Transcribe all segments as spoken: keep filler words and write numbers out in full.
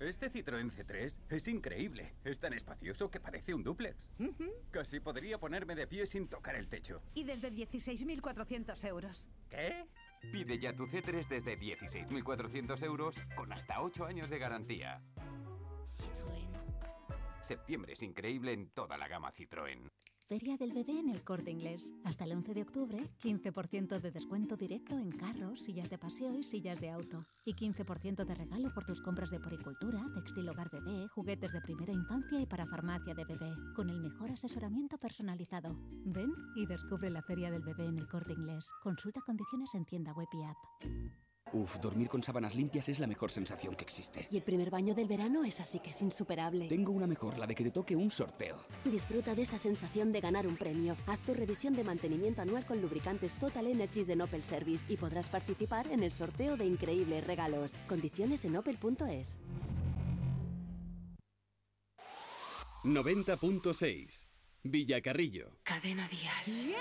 Este Citroën C tres es increíble. Es tan espacioso que parece un dúplex. Uh-huh. Casi podría ponerme de pie sin tocar el techo. Y desde dieciséis mil cuatrocientos euros. ¿Qué? Pide ya tu C tres desde dieciséis mil cuatrocientos euros con hasta ocho años de garantía. Citroën. Septiembre es increíble en toda la gama Citroën. Feria del Bebé en El Corte Inglés. Hasta el once de octubre, quince por ciento de descuento directo en carros, sillas de paseo y sillas de auto. Y quince por ciento de regalo por tus compras de poricultura, textil hogar bebé, juguetes de primera infancia y para farmacia de bebé. Con el mejor asesoramiento personalizado. Ven y descubre la Feria del Bebé en El Corte Inglés. Consulta condiciones en tienda web y app. Uf, dormir con sábanas limpias es la mejor sensación que existe. Y el primer baño del verano es así que es insuperable. Tengo una mejor, la de que te toque un sorteo. Disfruta de esa sensación de ganar un premio. Haz tu revisión de mantenimiento anual con lubricantes Total Energies de Opel Service y podrás participar en el sorteo de increíbles regalos. Condiciones en opel punto es. noventa punto seis Villacarrillo. Cadena Dial. Yeah.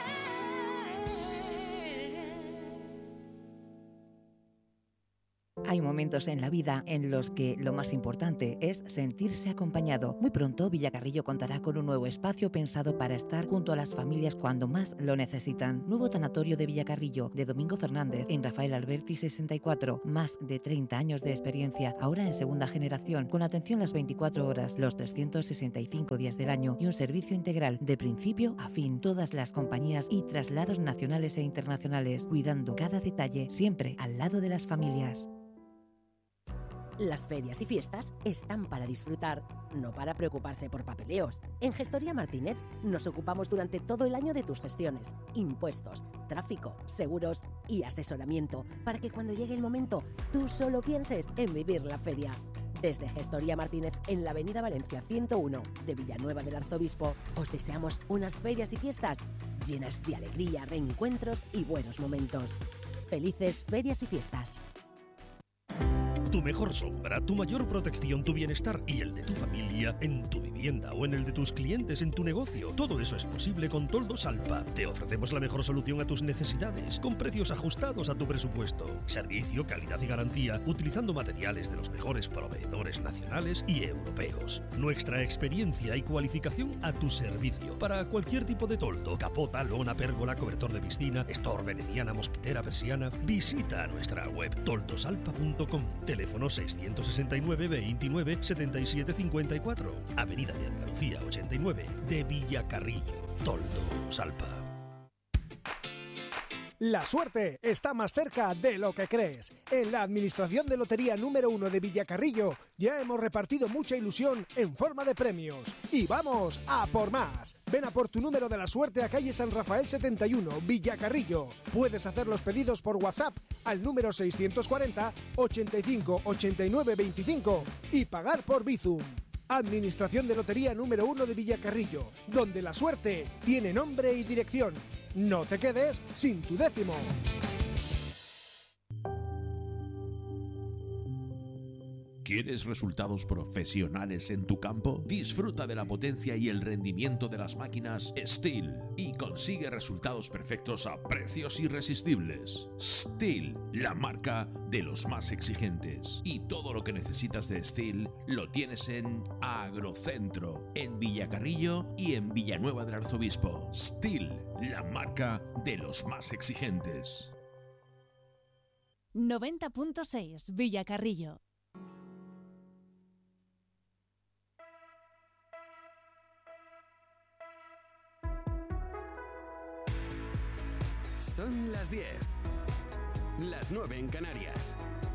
Hay momentos en la vida en los que lo más importante es sentirse acompañado. Muy pronto Villacarrillo contará con un nuevo espacio pensado para estar junto a las familias cuando más lo necesitan. Nuevo tanatorio de Villacarrillo de Domingo Fernández en Rafael Alberti sesenta y cuatro. Más de treinta años de experiencia, ahora en segunda generación, con atención las veinticuatro horas, los trescientos sesenta y cinco días del año y un servicio integral de principio a fin. Todas las compañías y traslados nacionales e internacionales, cuidando cada detalle, siempre al lado de las familias. Las ferias y fiestas están para disfrutar, no para preocuparse por papeleos. En Gestoría Martínez nos ocupamos durante todo el año de tus gestiones, impuestos, tráfico, seguros y asesoramiento, para que cuando llegue el momento tú solo pienses en vivir la feria. Desde Gestoría Martínez en la avenida Valencia ciento uno de Villanueva del Arzobispo, os deseamos unas ferias y fiestas llenas de alegría, reencuentros y buenos momentos. Felices ferias y fiestas. Tu mejor sombra, tu mayor protección, tu bienestar y el de tu familia en tu vivienda o en el de tus clientes en tu negocio. Todo eso es posible con Toldos Alpa. Te ofrecemos la mejor solución a tus necesidades, con precios ajustados a tu presupuesto. Servicio, calidad y garantía, utilizando materiales de los mejores proveedores nacionales y europeos. Nuestra experiencia y cualificación a tu servicio para cualquier tipo de toldo, capota, lona, pérgola, cobertor de piscina, estor, veneciana, mosquitera, persiana. Visita nuestra web toldosalpa punto com. Teléfono seiscientos sesenta y nueve, veintinueve, setenta y siete cincuenta y cuatro. Avenida de Andalucía ochenta y nueve de Villacarrillo. Toldos Alpa. La suerte está más cerca de lo que crees. En la Administración de Lotería número uno de Villacarrillo ya hemos repartido mucha ilusión en forma de premios. Y vamos a por más. Ven a por tu número de la suerte a calle San Rafael setenta y uno, Villacarrillo. Puedes hacer los pedidos por WhatsApp al número seiscientos cuarenta, ochenta y cinco, ochenta y nueve, veinticinco y pagar por Bizum. Administración de Lotería número uno de Villacarrillo, donde la suerte tiene nombre y dirección. No te quedes sin tu décimo. ¿Quieres resultados profesionales en tu campo? Disfruta de la potencia y el rendimiento de las máquinas STIHL y consigue resultados perfectos a precios irresistibles. STIHL, la marca de los más exigentes. Y todo lo que necesitas de STIHL lo tienes en Agrocentro, en Villacarrillo y en Villanueva del Arzobispo. STIHL, la marca de los más exigentes. noventa punto seis Villacarrillo. Son las diez, las nueve en Canarias.